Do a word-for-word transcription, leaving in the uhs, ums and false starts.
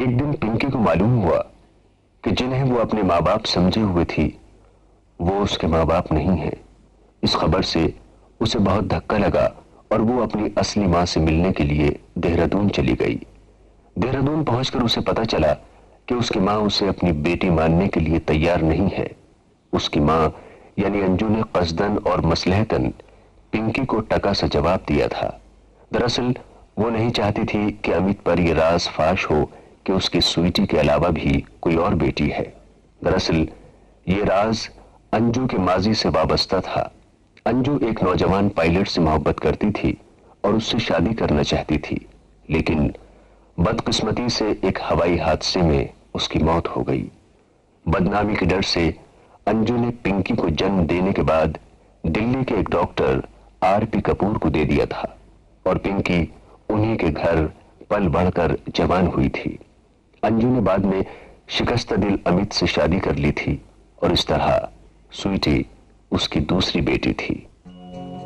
ایک دن پنکی کو معلوم ہوا کہ جنہیں وہ اپنے ماں باپ سمجھے ہوئے تھی وہ اس کے ماں باپ نہیں ہیں۔ اس خبر سے اسے بہت دھکا لگا اور وہ اپنی اصلی ماں سے ملنے کے لیے دہرادون چلی گئی۔ دہرادون پہنچ کر اسے پتا چلا کہ اس کی ماں اسے اپنی بیٹی ماننے کے لیے تیار نہیں ہے۔ اس کی ماں یعنی انجو نے قصدن اور مصلحتن پنکی کو ٹکا سا جواب دیا تھا۔ دراصل وہ نہیں چاہتی تھی کہ امت پر یہ راز فاش ہو کہ اس کی سویٹی کے علاوہ بھی کوئی اور بیٹی ہے۔ دراصل یہ راز انجو کے ماضی سے وابستہ تھا۔ انجو ایک نوجوان پائلٹ سے محبت کرتی تھی اور اس سے شادی کرنا چاہتی تھی، لیکن بدقسمتی سے ایک ہوائی حادثے میں اس کی موت ہو گئی۔ بدنامی کے ڈر سے انجو نے پنکی کو جنم دینے کے بعد دلی کے ایک ڈاکٹر آر پی کپور کو دے دیا تھا اور پنکی انہی کے گھر پل بڑھ کر جوان ہوئی تھی۔ انجو نے بعد میں شکستہ دل امت سے شادی کر لی تھی اور اس طرح سویٹی اس کی دوسری بیٹی تھی۔